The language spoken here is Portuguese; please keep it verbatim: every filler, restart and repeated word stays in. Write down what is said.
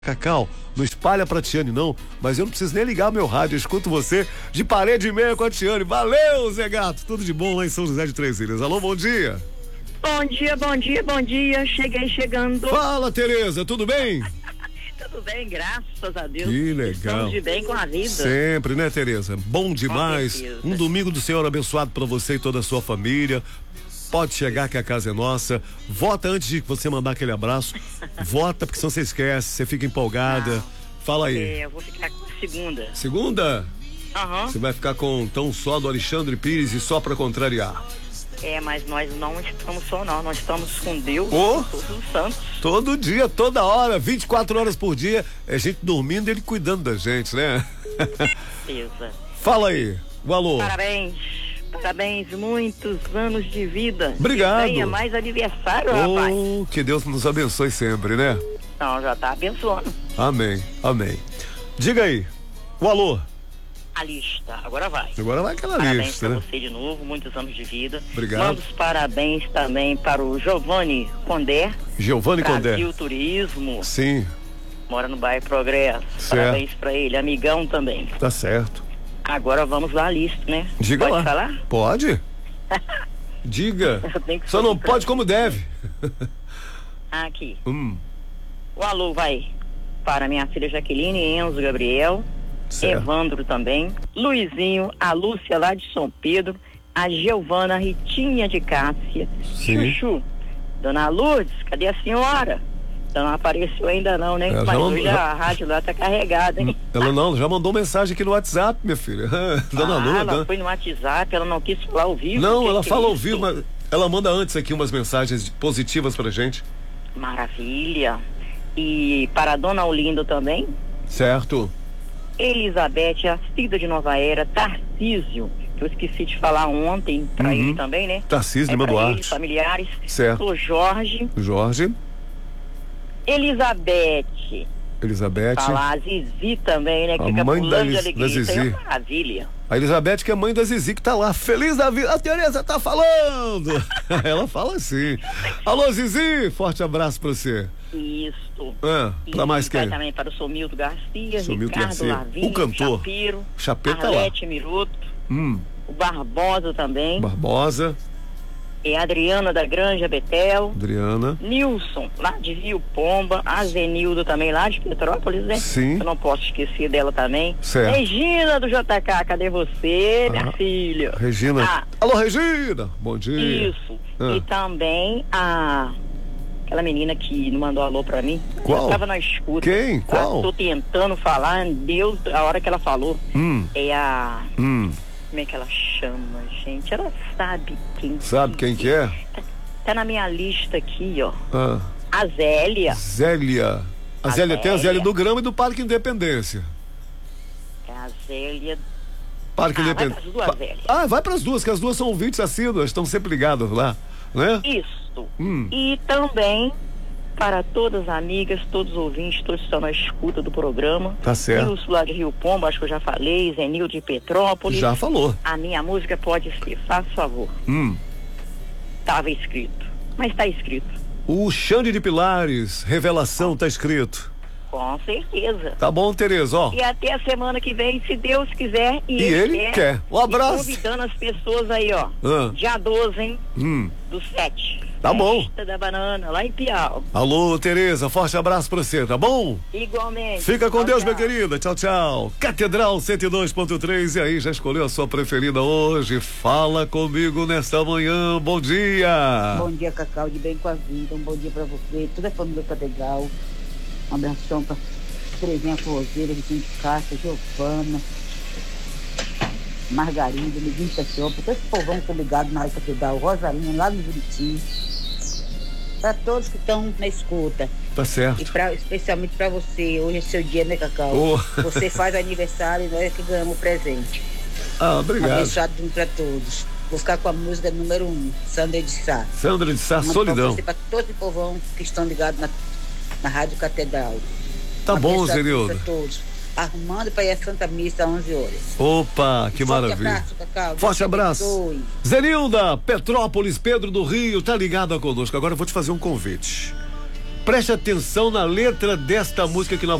Cacau, não espalha pra Tiane não, mas eu não preciso nem ligar meu rádio, eu escuto você de parede e meia com a Tiane. Valeu, Zé Gato, tudo de bom lá em São José de Três Ilhas. Alô, bom dia. Bom dia, bom dia, bom dia, cheguei chegando. Fala, Tereza, tudo bem? Tudo bem, graças a Deus. Que legal. Estamos de bem com a vida. Sempre, né, Tereza? Bom demais. Um domingo do Senhor abençoado pra você e toda a sua família. Pode chegar que a casa é nossa. Vota antes de você mandar aquele abraço. Vota, porque senão você esquece, você fica empolgada. Não. Fala aí. É, eu vou ficar com a segunda. Segunda? Aham. Uhum. Você vai ficar com Tão Só do Alexandre Pires e Só Pra Contrariar. É, mas nós não estamos só não, nós estamos com Deus, oh, todos os santos. Todo dia, toda hora, vinte e quatro horas por dia, é gente dormindo e ele cuidando da gente, né? Certeza. Fala aí, o alô. Parabéns. Parabéns, muitos anos de vida. Obrigado. Que tenha mais aniversário, oh, rapaz. Que Deus nos abençoe sempre, né? Não, já tá abençoando. Amém, amém. Diga aí, o alô. A lista, agora vai. Agora vai aquela parabéns lista, pra né? você de novo, muitos anos de vida. Obrigado. Mando os parabéns também para o Giovanni Condé. Giovanni Condé. Brasil Turismo. Sim. Mora no bairro Progresso. Certo. Parabéns pra ele, amigão também. Tá certo. Agora vamos lá a lista, né? Diga pode lá. falar? Pode. Diga. Só não pode como deve. Aqui. Hum. O alô vai para minha filha Jaqueline, Enzo Gabriel, certo. Evandro também, Luizinho, a Lúcia lá de São Pedro, a Giovana, a Ritinha de Cássia, sim. Chuchu, Dona Lourdes, cadê a senhora? Então não apareceu ainda não, né? Ela Mas já hoje mandou, já... a rádio lá tá carregada, hein? Ela não, já mandou mensagem aqui no WhatsApp, minha filha. Dona ah, Lourdes. Ela dona... foi no WhatsApp, ela não quis falar ao vivo. Não, ela que fala é ao vivo, mas ela manda antes aqui umas mensagens positivas pra gente. Maravilha. E para a Dona Olindo também. Certo. Elizabeth, a Cida de Nova Era, Tarcísio, que eu esqueci de falar ontem para uhum. ele também, né? Tarcísio Lima é Duarte. Ele, familiares. Certo. O Jorge. Jorge. Elizabeth. Elizabeth. Falar a Zizi também, né? Que a fica mãe da, de alegria. da Zizi. Isso é uma maravilha. A Elizabeth, que é mãe da Zizi, que tá lá, feliz da vida. A Tereza tá falando. Ela fala assim. Alô, Zizi, forte abraço pra você. Isso. Ah, pra mais quem? Também para o Somildo Garcia, Somildo Ricardo Garcia. Lavinho, O cantor. Chapiro, Chapiro tá lá. Arlete Miroto, Hum. o Barbosa também. Barbosa. É a Adriana da Granja Betel. Adriana. Nilson, lá de Rio Pomba. A Zenildo também, lá de Petrópolis, né? Sim. Eu não posso esquecer dela também. Certo. Regina do J K, cadê você, ah, minha filha? Regina. Ah, alô, Regina. Bom dia. Isso. Ah. E também a... aquela menina que não mandou alô pra mim. Qual? Eu tava na escuta. Quem? Qual? Eu tô tentando falar, Deus, a hora que ela falou. Hum. É a... Hum. Como é que ela chama, gente? Ela sabe quem Sabe que quem que é? Tá, tá na minha lista aqui, ó. Ah. A Zélia. Zélia. A, a Zélia, Zélia tem a Zélia do Grama e do Parque Independência. É a Zélia. Parque ah, Independência. Vai pras duas, Zélia. Ah, vai pras duas, que as duas são ouvintes assíduas, estão sempre ligadas lá, né? Isso. Hum. E também para todas as amigas, todos os ouvintes, todos que estão na escuta do programa. Tá certo. Nilson lá de Rio Pombo, acho que eu já falei, Zenil de Petrópolis. Já falou. A minha música pode ser, faça favor. Hum. Tava escrito, mas tá escrito. O Xande de Pilares, Revelação, tá escrito. Com certeza. Tá bom, Tereza, ó. E até a semana que vem, se Deus quiser. E, e ele, ele quer. quer. Um abraço. E convidando as pessoas aí, ó. Ah. Dia doze, hein? Hum. Do sete. Tá bom. Festa da Banana, lá em Piau. Alô, Tereza, forte abraço pra você, tá bom? Igualmente. Fica com tchau, Deus, tchau. minha querida. Tchau, tchau. Catedral cento e dois ponto três. E aí, já escolheu a sua preferida hoje? Fala comigo nesta manhã. Bom dia. Bom dia, Cacau, de bem com a vida. Um bom dia pra você, toda a família Catedral. Um abração pra Terezinha Forrozeira, Vitinho de Cássia, Giovana, Margarida, Liguinho de Cachopa, todo esse povão que tá ligado na Rádio Catedral, Rosalina, lá no Juriti. Para todos que estão na escuta. Tá certo. E pra, especialmente para você, hoje é seu dia, né, Cacau? Oh. Você faz aniversário e nós que ganhamos o presente. Ah, obrigado. Abençoado para todos. Vou ficar com a música número um, Sandra de Sá. Sandra de Sá, Solidão. Para todo o povão que estão ligados na, na Rádio Catedral. Tá bom, Zenildo. todos. Arrumando para ir à Santa Missa às onze horas. Opa, que Forte maravilha. Abraço, Cacau. Forte abraço. Zenilda, Petrópolis, Pedro do Rio, tá ligada conosco. Agora eu vou te fazer um convite. Preste atenção na letra desta música que nós